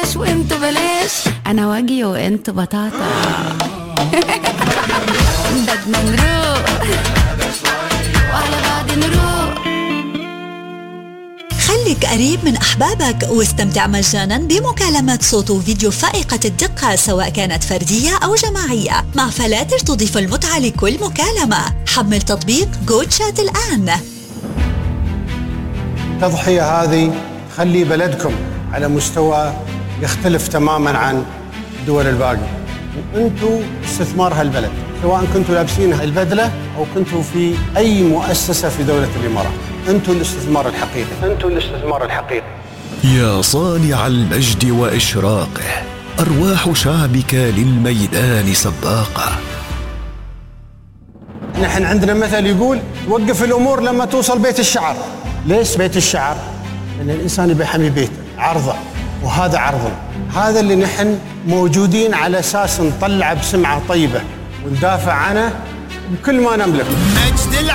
وانتو بلاش، انا واجي وانتو بطاطا. بدنا نروح وعلى بعض نروح. خليك قريب من أحبابك واستمتع مجانا بمكالمات صوت وفيديو فائقة الدقة، سواء كانت فردية أو جماعية. مع فلاتر تضيف المتعة لكل مكالمة. حمل تطبيق جود شات الآن. التضحية هذه تخلي بلدكم على مستوى يختلف تماما عن الدول الباقية، وانتوا استثمار هالبلد، سواء كنتوا لابسين البدلة أو كنتوا في أي مؤسسة في دولة الإمارات. انتوا الاستثمار الحقيقي، انتوا الاستثمار الحقيقي. يا صانع المجد وإشراقه، أرواح شعبك للميدان سباقة. نحن عندنا مثل يقول توقف الأمور لما توصل بيت الشعر. ليش بيت الشعر؟ لأن الإنسان يبي يحمي بيته، عرضه، وهذا عرضنا. هذا اللي نحن موجودين على أساس نطلع بسمعة طيبة وندافع عنه بكل ما نملك.